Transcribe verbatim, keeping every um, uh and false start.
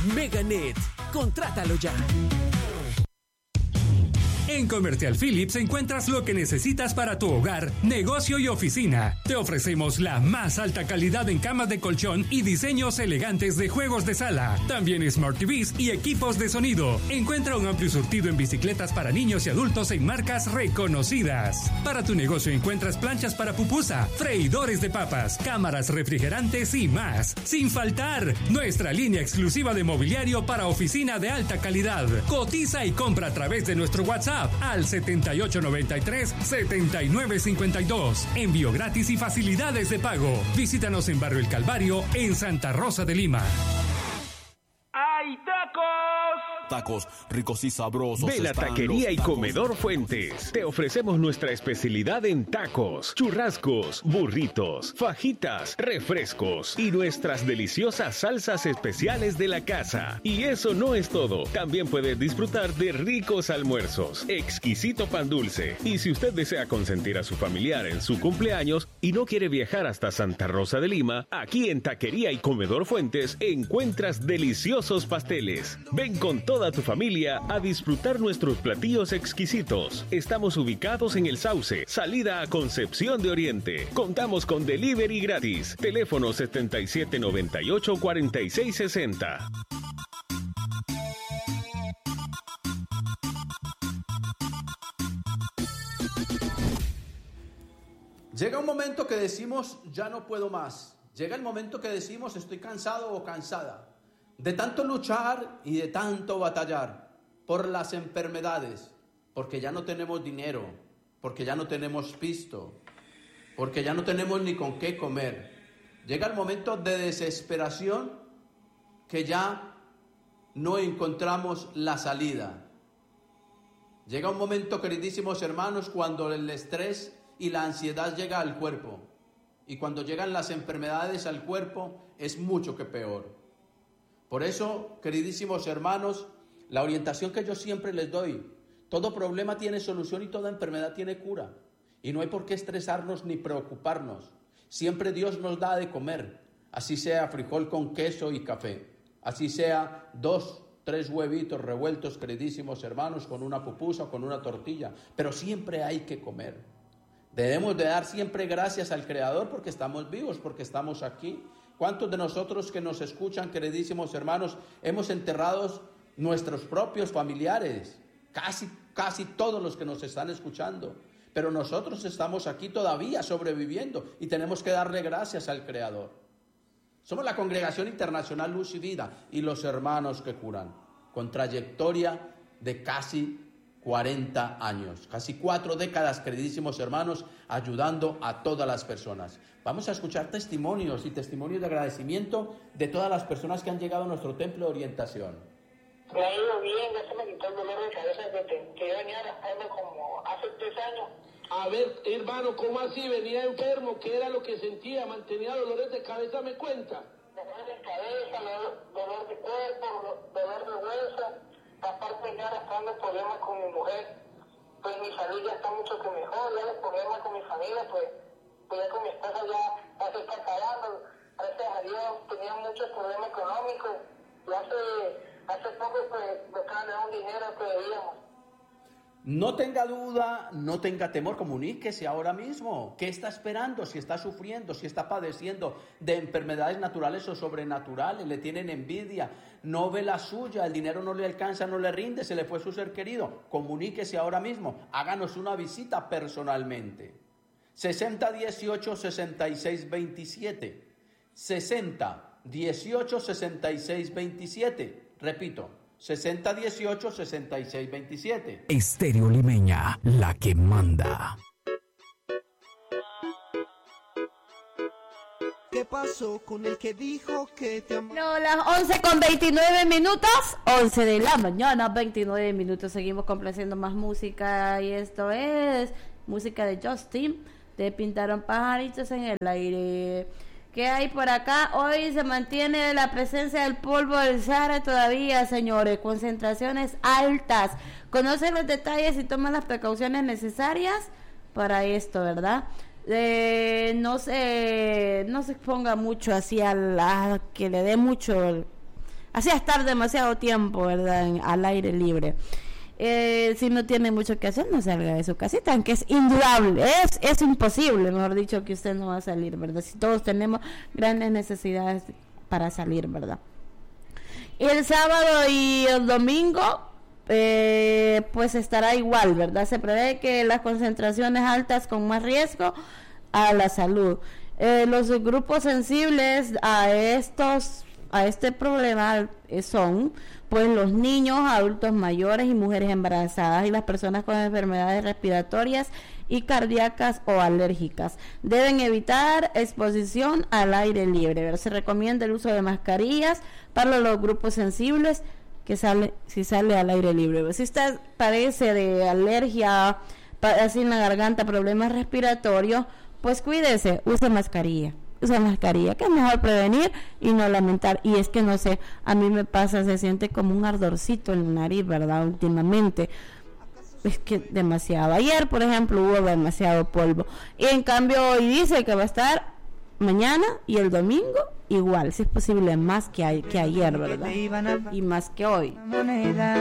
Meganet, contrátalo ya. En Comercial Philips encuentras lo que necesitas para tu hogar, negocio y oficina. Te ofrecemos la más alta calidad en camas de colchón y diseños elegantes de juegos de sala. También Smart T Vs y equipos de sonido. Encuentra un amplio surtido en bicicletas para niños y adultos en marcas reconocidas. Para tu negocio encuentras planchas para pupusa, freidores de papas, cámaras refrigerantes y más. Sin faltar, nuestra línea exclusiva de mobiliario para oficina de alta calidad. Cotiza y compra a través de nuestro WhatsApp al setenta y ocho noventa y tres, setenta y nueve cincuenta y dos. Envío gratis y facilidades de pago. Visítanos en Barrio El Calvario, en Santa Rosa de Lima. ¡Hay tacos! Tacos ricos y sabrosos. Ve la Taquería y Comedor Fuentes. Te ofrecemos nuestra especialidad en tacos, churrascos, burritos, fajitas, refrescos y nuestras deliciosas salsas especiales de la casa. Y eso no es todo. También puedes disfrutar de ricos almuerzos, exquisito pan dulce. Y si usted desea consentir a su familiar en su cumpleaños y no quiere viajar hasta Santa Rosa de Lima, aquí en Taquería y Comedor Fuentes encuentras deliciosos pasteles. Ven con todo toda tu familia a disfrutar nuestros platillos exquisitos. Estamos ubicados en El Sauce, salida a Concepción de Oriente. Contamos con delivery gratis. Teléfono setenta y siete noventa y ocho, cuarenta y seis sesenta. Llega un momento que decimos, ya no puedo más. Llega el momento que decimos, estoy cansado o cansada de tanto luchar y de tanto batallar por las enfermedades, porque ya no tenemos dinero, porque ya no tenemos pisto, porque ya no tenemos ni con qué comer. Llega el momento de desesperación que ya no encontramos la salida. Llega un momento, queridísimos hermanos, cuando el estrés y la ansiedad llega al cuerpo, y cuando llegan las enfermedades al cuerpo es mucho que peor. Por eso, queridísimos hermanos, la orientación que yo siempre les doy, todo problema tiene solución y toda enfermedad tiene cura. Y no hay por qué estresarnos ni preocuparnos. Siempre Dios nos da de comer, así sea frijol con queso y café, así sea dos, tres huevitos revueltos, queridísimos hermanos, con una pupusa o con una tortilla, pero siempre hay que comer. Debemos de dar siempre gracias al Creador porque estamos vivos, porque estamos aquí. ¿Cuántos de nosotros que nos escuchan, queridísimos hermanos, hemos enterrado nuestros propios familiares? Casi, casi todos los que nos están escuchando. Pero nosotros estamos aquí todavía sobreviviendo y tenemos que darle gracias al Creador. Somos la Congregación Internacional Luz y Vida y los hermanos que curan, con trayectoria de casi cuarenta años, casi cuatro décadas, queridísimos hermanos, ayudando a todas las personas. Vamos a escuchar testimonios y testimonios de agradecimiento de todas las personas que han llegado a nuestro templo de orientación. Me ha ido bien, ya se me quitó el dolor de cabeza que, que yo venía arrastrando como hace tres años. A ver, hermano, ¿cómo así? ¿Venía enfermo? ¿Qué era lo que sentía? ¿Mantenía dolores de cabeza? ¿Me cuenta? Dolor de cabeza, dolor, dolor de cuerpo, dolor de hueso. Aparte ya arrastrando problemas con mi mujer, pues mi salud ya está mucho que mejor, ya los problemas con mi familia, pues, pues ya con mi esposa ya, ya se está acabando, gracias a Dios tenía muchos problemas económicos, y hace, hace poco pues me acaban de dar un dinero que debíamos. No tenga duda, no tenga temor, comuníquese ahora mismo. ¿Qué está esperando? Si está sufriendo, si está padeciendo de enfermedades naturales o sobrenaturales, le tienen envidia, no ve la suya, el dinero no le alcanza, no le rinde, se le fue su ser querido. Comuníquese ahora mismo, háganos una visita personalmente. sesenta dieciocho sesenta y seis veintisiete. sesenta dieciocho sesenta y seis veintisiete. Repito. sesenta dieciocho sesenta y seis veintisiete. Estéreo Limeña, la que manda. ¿Qué pasó con el que dijo que te amaba? No, las once con veintinueve minutos, once de la mañana, veintinueve minutos. Seguimos complaciendo más música y esto es música de Justin, de Pintaron Pajaritos en el Aire. ¿Qué hay por acá? Hoy se mantiene la presencia del polvo del Sahara todavía, señores. Concentraciones altas. Conocen los detalles y toman las precauciones necesarias para esto, ¿verdad? Eh, no se no se exponga mucho así a la que le dé mucho así estar demasiado tiempo, ¿verdad?, en, al aire libre. Eh, si no tiene mucho que hacer, no salga de su casita, aunque es indudable, es, es imposible, mejor dicho, que usted no va a salir, ¿verdad? Si todos tenemos grandes necesidades para salir, ¿verdad? El sábado y el domingo, eh, pues estará igual, ¿verdad? Se prevé que las concentraciones altas con más riesgo a la salud. Eh, los grupos sensibles a estos a este problema eh, son pues los niños, adultos mayores y mujeres embarazadas y las personas con enfermedades respiratorias y cardíacas o alérgicas. Deben evitar exposición al aire libre, ¿verdad? Se recomienda el uso de mascarillas para los grupos sensibles que sale si sale al aire libre. Si usted padece de alergia, así en la garganta, problemas respiratorios, pues cuídese, use mascarilla. Usa mascarilla, que es mejor prevenir y no lamentar. Y es que no sé, a mí me pasa, se siente como un ardorcito en la nariz, ¿verdad? Últimamente es que demasiado. Ayer, por ejemplo, hubo demasiado polvo y en cambio hoy dice que va a estar mañana y el domingo igual, si es posible más que, a, que ayer, ¿verdad? Y más que hoy.